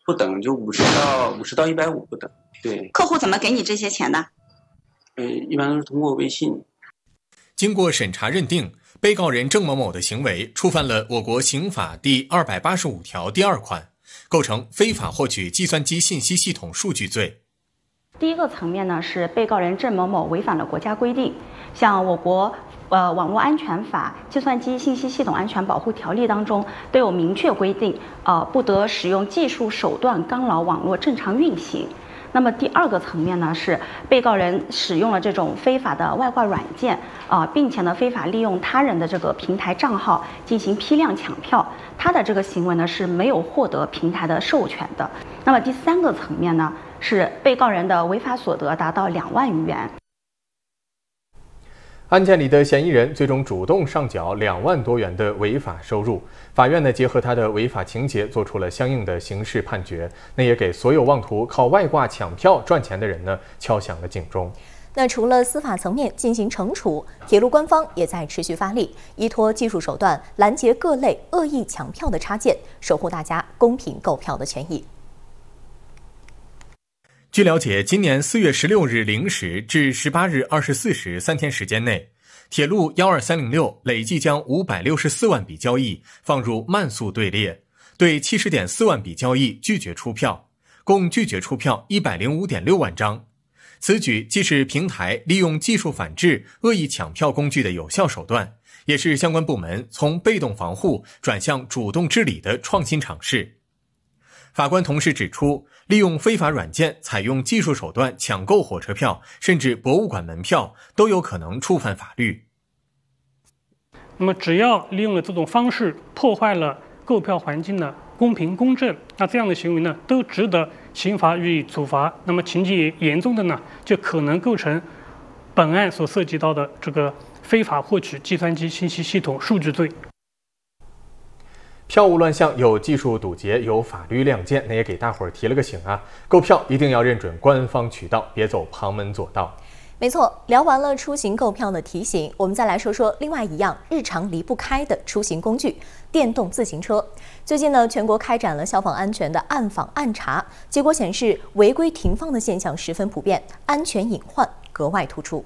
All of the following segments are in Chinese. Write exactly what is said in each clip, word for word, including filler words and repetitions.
不等，就五十到五十到一百五不等。对， 客户怎么给你这些钱的？ 呃，一般都是通过微信。 经过审查认定，被告人郑某某的行为触犯了我国刑法第二百八十五条第二款，构成非法获取计算机信息系统数据罪。 第一个层面呢，是被告人郑某某违反了国家规定，像我国呃网络安全法、计算机信息系统安全保护条例当中都有明确规定，呃，不得使用技术手段干扰网络正常运行。那么第二个层面呢，是被告人使用了这种非法的外挂软件啊、呃，并且呢非法利用他人的这个平台账号进行批量抢票，他的这个行为呢是没有获得平台的授权的。那么第三个层面呢，是被告人的违法所得达到两万余元。 案件里的嫌疑人最终主动上缴两万多元的违法收入，法院呢结合他的违法情节做出了相应的刑事判决，那也给所有妄图靠外挂抢票赚钱的人呢敲响了警钟。 那除了司法层面进行惩处，铁路官方也在持续发力，依托技术手段拦截各类恶意抢票的插件，守护大家公平购票的权益。 据了解，今年四月十六日零时至十八日二十四时三天时间内，铁路一二三零六累计将五百六十四万笔交易放入慢速队列，对七十点四万笔交易拒绝出票，共拒绝出票一百零五点六万张。此举既是平台利用技术反制恶意抢票工具的有效手段，也是相关部门从被动防护转向主动治理的创新尝试。法官同时指出，利用非法软件采用技术手段抢购火车票，甚至博物馆门票，都有可能触犯法律。 那么，只要利用了这种方式破坏了购票环境的公平公正，那这样的行为呢，都值得刑法予以处罚。那么，情节严重的呢，就可能构成本案所涉及到的这个非法获取计算机信息系统数据罪。 票务乱象有技术堵截，有法律亮剑，那也给大伙儿提了个醒啊！购票一定要认准官方渠道，别走旁门左道。 没错，聊完了出行购票的提醒，我们再来说说另外一样日常离不开的出行工具——电动自行车。最近呢，全国开展了消防安全的暗访暗查，结果显示违规停放的现象十分普遍，安全隐患格外突出。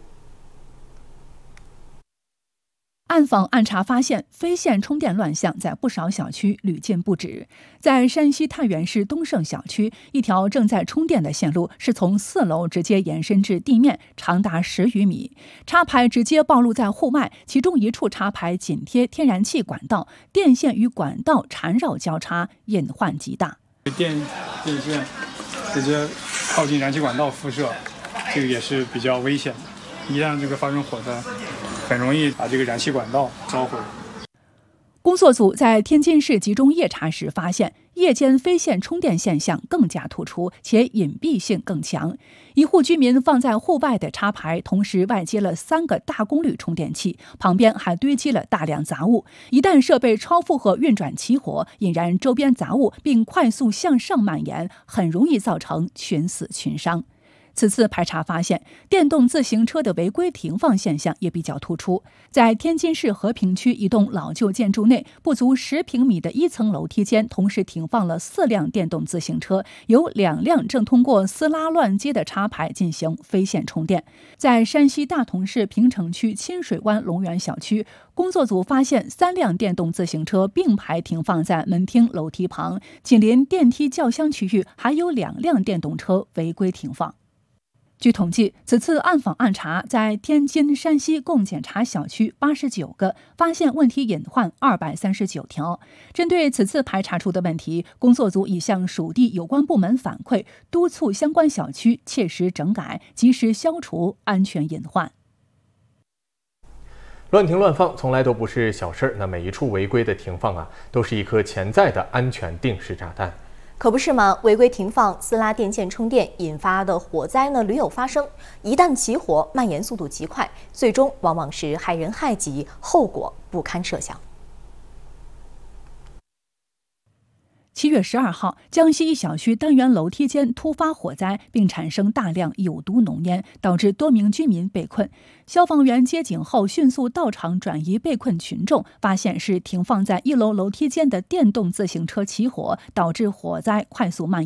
暗访暗查发现，非线充电乱象在不少小区屡见不止。在山西太原市东胜小区，一条正在充电的线路是从四楼直接延伸至地面，长达十余米。插排直接暴露在户外，其中一处插排紧贴天然气管道，电线与管道缠绕交叉，隐患极大。 电电线直接靠近燃气管道辐射，这个也是比较危险的。一旦这个发生火灾，很容易把这个燃气管道烧毁。 工作组在天津市集中夜查时发现，夜间非线充电现象更加突出，且隐蔽性更强。一户居民放在户外的插排，同时外接了三个大功率充电器，旁边还堆积了大量杂物。一旦设备超负荷运转起火，引燃周边杂物，并快速向上蔓延，很容易造成群死群伤。此次排查发现，电动自行车的违规停放现象也比较突出。在天津市和平区一栋老旧建筑内，不足十平米的一层楼梯间，同时停放了四辆电动自行车，有两辆正通过丝拉乱接的插排进行非线充电。在山西大同市平城区清水湾龙源小区，工作组发现三辆电动自行车并排停放在门厅楼梯旁，紧邻电梯轿厢区域还有两辆电动车违规停放。据统计，此次暗访暗查在天津、山西共检查小区八十九个，发现问题隐患二百三十九条。针对此次排查出的问题，工作组已向属地有关部门反馈，督促相关小区切实整改，及时消除安全隐患。 乱停乱放从来都不是小事儿，那每一处违规的停放啊，都是一颗潜在的安全定时炸弹。 可不是吗？违规停放、私拉电线充电引发的火灾呢，屡有发生。一旦起火，蔓延速度极快，最终往往是害人害己，后果不堪设想。 七月十二号，江西一小区单元楼梯间突发火灾，并产生大量有毒浓烟，导致多名居民被困。消防员接警后，迅速到场转移被困群众，发现是停放在一楼楼梯间的电动自行车起火，导致火灾快速蔓延。